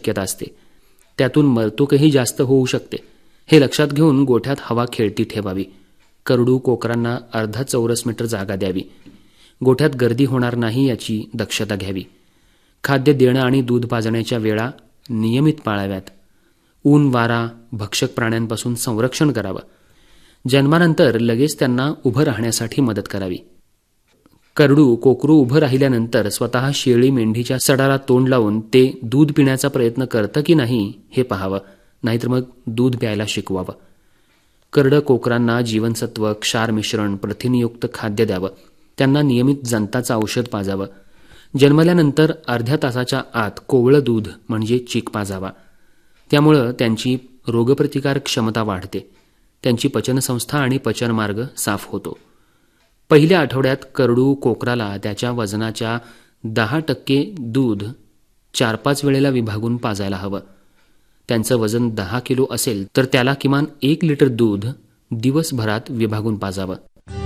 शक्यता असते. त्यातून मरतूकही जास्त होऊ शकते. हे लक्षात घेऊन गोठ्यात हवा खेळती ठेवावी. करडू कोकरांना अर्धा चौरस मीटर जागा द्यावी. गोठ्यात गर्दी होणार नाही याची दक्षता घ्यावी. खाद्य देणं आणि दूध पाजण्याच्या वेळा नियमित पाळाव्यात. ऊन वारा भक्षक प्राण्यांपासून संरक्षण करावं. जन्मानंतर लगेच त्यांना उभं राहण्यासाठी मदत करावी. करडू कोकरू उभं राहिल्यानंतर स्वतः शेळी मेंढीच्या सडाला तोंड लावून ते दूध पिण्याचा प्रयत्न करतं की नाही हे पाहावं, नाहीतर मग दूध प्यायला शिकवावं. करडं कोकरांना जीवनसत्व, क्षार मिश्रण, प्रथिनयुक्त खाद्य द्यावं. त्यांना नियमित जंताचं औषध पाजावं. जन्मल्यानंतर अर्ध्या तासाच्या आत कोवळं दूध म्हणजे चीक पाजावा. त्यामुळं त्यांची रोगप्रतिकार क्षमता वाढते. त्यांची पचनसंस्था आणि पचनमार्ग साफ होतो. पहिल्या आठवड्यात करडू कोकराला त्याच्या वजनाच्या 10% दूध 4-5 वेळेला विभागून पाजायला हवं. त्यांचं वजन 10 किलो असेल तर त्याला किमान 1 लिटर दूध दिवसभरात विभागून पाजावं.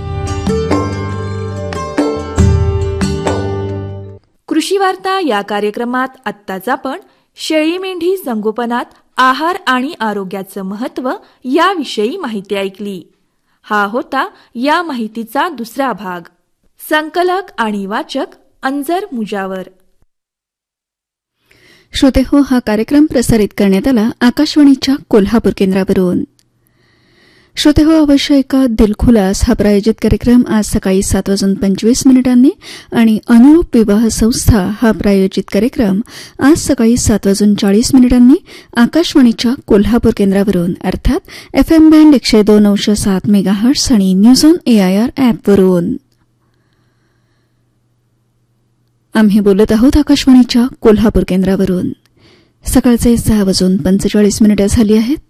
कृषी वार्ता या कार्यक्रमात आत्ताच आपण शेळी मेंढी संगोपनात आहार आणि आरोग्याचं महत्त्व याविषयी माहिती ऐकली. हा होता या माहितीचा दुसरा भाग. संकलक आणि वाचक अंजर मुजावर. श्रोते हो, हा कार्यक्रम प्रसारित करण्यात आला आकाशवाणीच्या कोल्हापूर केंद्रावरून. श्रोते हो, अवश्य ऐका दिलखुलास हा प्रायोजित कार्यक्रम आज सकाळी 7:25 आणि अनुरूप विवाह संस्था हा प्रायोजित कार्यक्रम आज सकाळी 7:40 आकाशवाणीच्या कोल्हापूर केंद्रावरून, अर्थात FM बँड 102.7 मेगाहर्ट्झ आणि न्यूज ऑन AIR ॲपवरून. आम्ही बोलत आहोत आकाशवाणीच्या कोल्हापूर केंद्रावरून. सकाळचे 6:45 झाली आहेत.